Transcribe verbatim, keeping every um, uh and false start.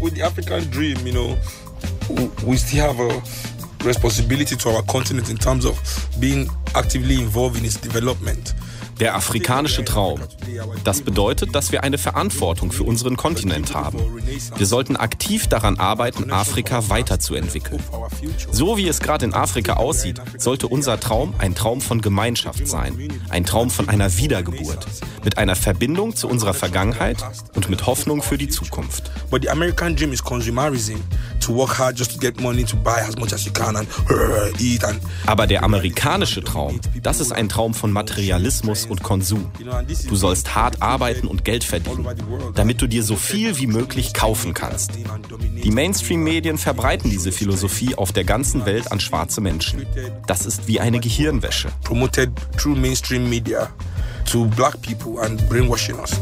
with the African dream, you know, we still have a responsibility to our continent in terms of being actively involved in its development. Der afrikanische Traum. Das bedeutet, dass wir eine Verantwortung für unseren Kontinent haben. Wir sollten aktiv daran arbeiten, Afrika weiterzuentwickeln. So wie es gerade in Afrika aussieht, sollte unser Traum ein Traum von Gemeinschaft sein. Ein Traum von einer Wiedergeburt. Mit einer Verbindung zu unserer Vergangenheit und mit Hoffnung für die Zukunft. But the American dream is consumerism. To work hard just to get money to buy as much as you can and eat and. Aber der amerikanische Traum, das ist ein Traum von Materialismus und Konsum. Du sollst hart arbeiten und Geld verdienen, damit du dir so viel wie möglich kaufen kannst. Die Mainstream-Medien verbreiten diese Philosophie auf der ganzen Welt an schwarze Menschen. Das ist wie eine Gehirnwäsche. Promoted through mainstream media to black people and brainwashing us.